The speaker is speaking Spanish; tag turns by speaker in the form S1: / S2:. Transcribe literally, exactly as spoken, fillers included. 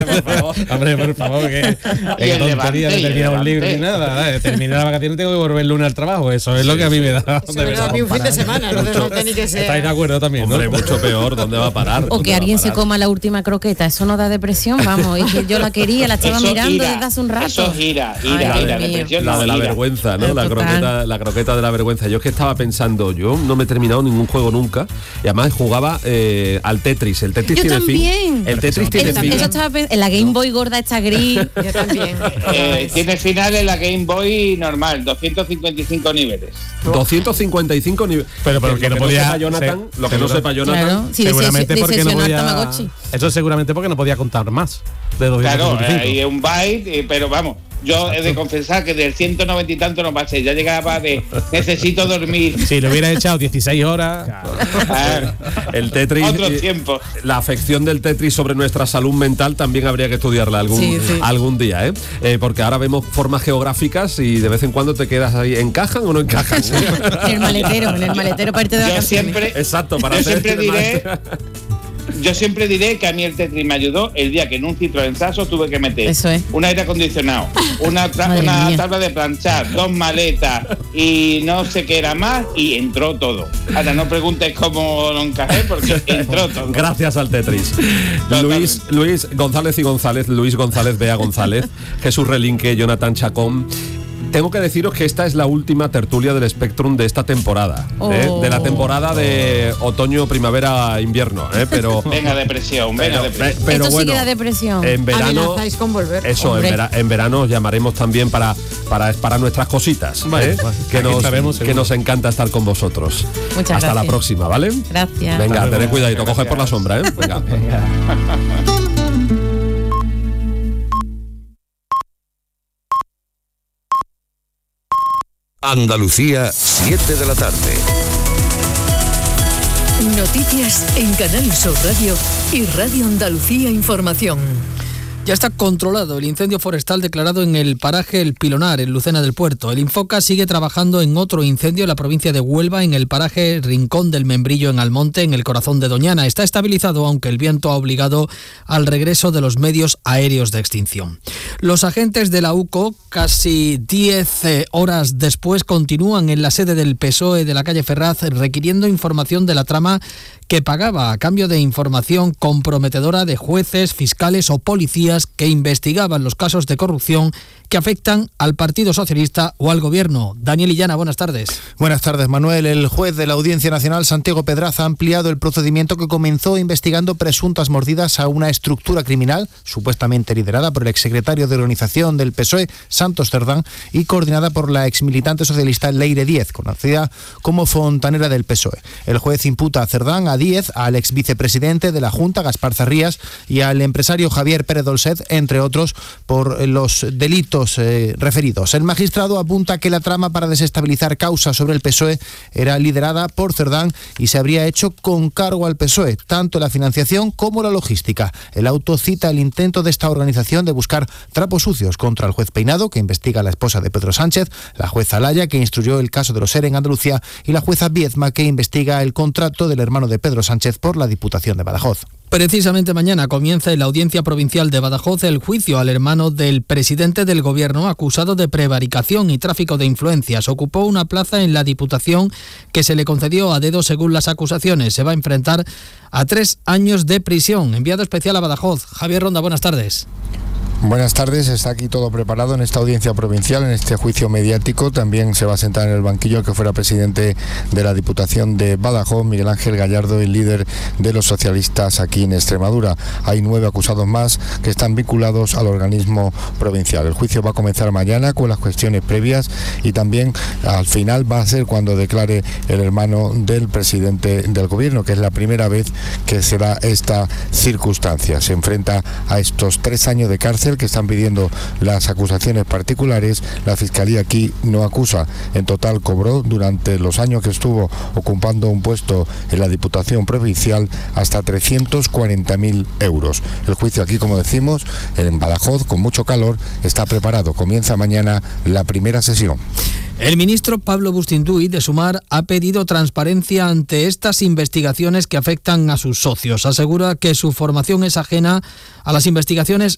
S1: por favor. Hombre, por favor, que, que tontería de terminar un libro ni nada. Terminar la vacación y tengo que volver el lunes al trabajo. Eso es sí, lo que a mí me da.
S2: Eso me da a mí un fin de semana, no, no tiene que ser.
S1: ¿Estáis de acuerdo también?
S3: Hombre,
S1: ¿no?
S3: mucho peor. ¿Dónde va a parar?
S4: O que alguien se coma la última croqueta. Eso no da depresión, vamos. Es que yo la quería, la estaba
S5: eso
S4: mirando
S5: ira,
S4: desde hace un rato.
S5: Eso gira, ira,
S4: Ay,
S5: ira,
S4: Dios
S5: depresión.
S3: La
S5: no,
S3: de la
S5: ira.
S3: vergüenza, ¿no?
S4: Pero
S3: La
S4: total.
S3: croqueta, la croqueta de la vergüenza. Yo es que estaba pensando, yo no me he terminado ningún juego nunca. Y además jugaba eh, al Tetris. El Tetris
S4: Yo
S3: tiene
S4: también.
S3: fin. El Tetris tiene
S4: Eso,
S3: fin.
S4: eso estaba en la Game Boy gorda esta gris.
S2: Yo también.
S5: Eh, tiene final en la Game Boy normal, doscientos cincuenta y cinco niveles.
S3: doscientos cincuenta y cinco niveles.
S1: Pero porque
S3: lo
S1: no
S3: que
S1: podía
S3: sepa Jonathan,
S1: ser-
S3: lo que no
S1: seguro-
S3: sepa Jonathan.
S4: Claro, sí,
S1: seguramente
S4: de
S1: porque no
S4: sesionar
S1: podía.
S4: Tamagotchi.
S1: Eso seguramente porque no podía contar más de
S5: Claro,
S1: doscientos cincuenta y cinco.
S5: hay un byte, eh, pero vamos, yo he de confesar que del ciento noventa y tanto no pasé, ya llegaba de necesito dormir.
S1: Si le hubiera echado dieciséis horas.
S5: Ah,
S3: El Tetris,
S5: otros
S3: eh,
S5: tiempos.
S3: la afección del Tetris sobre nuestra salud mental también habría que estudiarla algún,
S4: Sí, sí.
S3: algún día, ¿eh? Eh, Porque ahora vemos formas geográficas y de vez en cuando te quedas ahí, ¿encajan o no encajan?
S4: En el maletero, en el maletero para irte de
S5: Yo
S4: vacaciones.
S5: siempre,
S3: Exacto, para
S5: yo
S3: hacer
S5: siempre diré, yo siempre diré que a mí el Tetris me ayudó el día que en un Citroën Saxo tuve que meter
S4: Eso es.
S5: un aire acondicionado, una, tra-
S4: Madre
S5: una
S4: mía.
S5: tabla de planchar, dos maletas y no sé qué era más y entró todo. Ahora no preguntes cómo lo encajé porque entró todo.
S3: Gracias al Tetris.
S5: Totalmente.
S3: Luis, Luis González y González, Luis González, Bea González, Jesús Relinque, Jonathan Chacón. Tengo que deciros que esta es la última tertulia del Spectrum de esta temporada, ¿eh?
S4: Oh.
S3: De la temporada de otoño, primavera, invierno, ¿eh? Pero,
S5: Venga depresión, venga
S3: pero,
S5: depresión.
S3: pero
S4: Esto sí
S3: bueno,
S4: que da depresión.
S3: en verano,
S2: Amenazáis con volver.
S3: eso, en,
S4: Hombre.
S3: vera- en verano os llamaremos también para, para, para nuestras cositas,
S1: Vale,
S3: ¿eh?
S1: vale.
S3: que,
S1: Aquí
S3: nos,
S1: estaremos,
S3: que
S1: seguro.
S3: nos encanta estar con vosotros.
S4: Muchas
S3: Hasta la
S4: gracias.
S3: próxima, ¿vale?
S4: Gracias.
S3: Venga,
S1: Hasta luego.
S3: tened cuidadito, coge por la sombra, ¿eh? Venga.
S6: Andalucía, siete de la tarde.
S7: Noticias en Canal Sur Radio y Radio Andalucía Información.
S8: Ya está controlado el incendio forestal declarado en el paraje El Pilonar, en Lucena del Puerto. El Infoca sigue trabajando en otro incendio en la provincia de Huelva, en el paraje Rincón del Membrillo, en Almonte, en el corazón de Doñana. Está estabilizado, aunque el viento ha obligado al regreso de los medios aéreos de extinción. Los agentes de la U C O, casi diez horas después, continúan en la sede del P S O E de la calle Ferraz requiriendo información de la trama que pagaba a cambio de información comprometedora de jueces, fiscales o policías que investigaban los casos de corrupción que afectan al Partido Socialista o al Gobierno. Daniel Illana, buenas tardes.
S9: Buenas tardes, Manuel. El juez de la Audiencia Nacional, Santiago Pedraza, ha ampliado el procedimiento que comenzó investigando presuntas mordidas a una estructura criminal, supuestamente liderada por el exsecretario de organización del P S O E, Santos Cerdán, y coordinada por la exmilitante socialista Leire Díez, conocida como fontanera del P S O E. El juez imputa a Cerdán, a Díez, al exvicepresidente de la Junta, Gaspar Zarrías, y al empresario Javier Pérez Dolcet, entre otros, por los delitos eh, referidos. El magistrado apunta que la trama para desestabilizar causa sobre el P S O E era liderada por Cerdán y se habría hecho con cargo al P S O E, tanto la financiación como la logística. El auto cita el intento de esta organización de buscar trapos sucios contra el juez Peinado, que investiga a la esposa de Pedro Sánchez, la jueza Laya, que instruyó el caso de los ERE en Andalucía, y la jueza Viezma, que investiga el contrato del hermano de Pedro Sánchez por la Diputación de Badajoz.
S8: Precisamente mañana comienza en la Audiencia Provincial de Badajoz el juicio al hermano del presidente del Gobierno acusado de prevaricación y tráfico de influencias. Ocupó una plaza en la Diputación que se le concedió a dedo según las acusaciones. Se va a enfrentar a tres años de prisión. Enviado especial a Badajoz. Javier Ronda, buenas tardes.
S10: Buenas tardes, está aquí todo preparado en esta audiencia provincial, en este juicio mediático. También se va a sentar en el banquillo el que fuera presidente de la Diputación de Badajoz, Miguel Ángel Gallardo, el líder de los socialistas aquí en Extremadura. Hay nueve acusados más que están vinculados al organismo provincial. El juicio va a comenzar mañana con las cuestiones previas y también al final va a ser cuando declare el hermano del presidente del Gobierno, que es la primera vez que se da esta circunstancia. Se enfrenta a estos tres años de cárcel que están pidiendo las acusaciones particulares. La Fiscalía aquí no acusa. En total cobró durante los años que estuvo ocupando un puesto en la Diputación Provincial hasta trescientos cuarenta mil euros. El juicio aquí, como decimos, en Badajoz, con mucho calor, está preparado. Comienza mañana la primera sesión.
S8: El ministro Pablo Bustinduy, de Sumar, ha pedido transparencia ante estas investigaciones que afectan a sus socios. Asegura que su formación es ajena a las investigaciones